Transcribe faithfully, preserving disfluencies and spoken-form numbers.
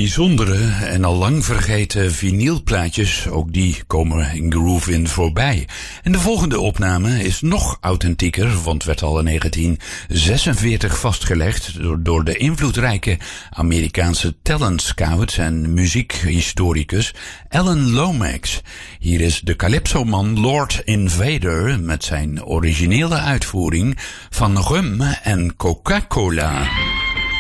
bijzondere en al lang vergeten vinylplaatjes, ook die komen in Groove In voorbij. En de volgende opname is nog authentieker, want werd al in negentien zesenveertig vastgelegd door, door de invloedrijke Amerikaanse talent scout en muziekhistoricus Alan Lomax. Hier is de Calypso-man Lord Invader met zijn originele uitvoering van Rum en Coca-Cola.